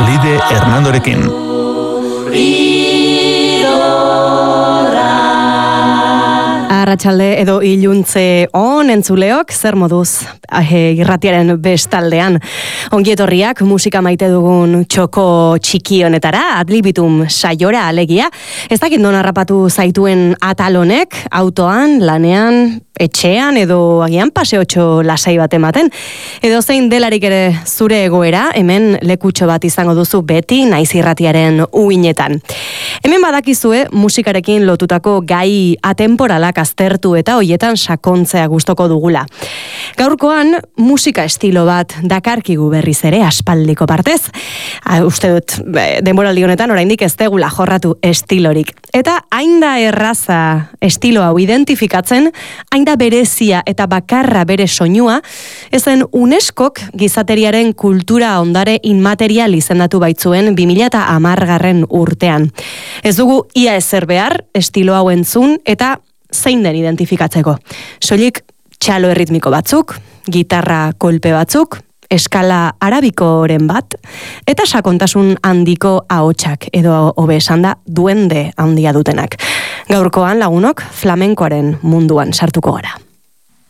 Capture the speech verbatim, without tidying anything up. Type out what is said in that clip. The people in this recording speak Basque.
Lide Hernandorekin. Arratsalde edo iluntze on entzuleok, zer moduz eh, irratiaren bestaldean. Ongietorriak musika maite dugun txoko txiki honetara, adlibitum saiora alegia. Ez dakit non harrapatu zaituen atal honek, autoan, lanean, etxean edo agian paseotxo lasai bat ematen. Edo zein delarik ere zure egoera, hemen lekutxo bat izango duzu beti naiz irratiaren uinetan. Hemen badakizue musikarekin lotutako gai atemporalak aztertu eta hoietan sakontzea gustoko dugula. Gaurkoan musika estilo bat dakarkigu berriz ere aspaldiko partez. Ha, uste dut denboraldi honetan oraindik ez degula jorratu estilorik. Eta hain da erraza estilo hau identifikatzen, hain da berezia eta bakarra bere soinua, ezen UNESCOk gizateriaren kultura ondare inmaterial izendatu baitzuen bi mila hamargarren urtean. Ez dugu ia ezer behar estilo hau entzun eta zein den identifikatzeko. Soilik txalo erritmiko batzuk, gitarra kolpe batzuk, eskala arabikoren bat, eta sakontasun handiko ahotsak edo hobe esan da duende handia dutenak. Gaurkoan lagunok flamenkoaren munduan sartuko gara.